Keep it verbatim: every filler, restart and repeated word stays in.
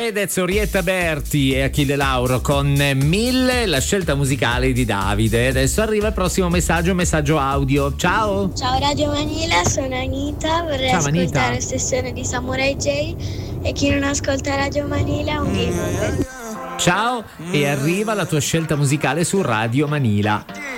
Fedez, Orietta Berti e Achille Lauro con Mille, la scelta musicale di Davide. Adesso arriva il prossimo messaggio, messaggio audio. Ciao. Ciao Radio Manila, sono Anita, vorrei Ciao, ascoltare Anita. la sessione di Samurai J e chi non ascolta Radio Manila un game over. Ciao, e arriva la tua scelta musicale su Radio Manila.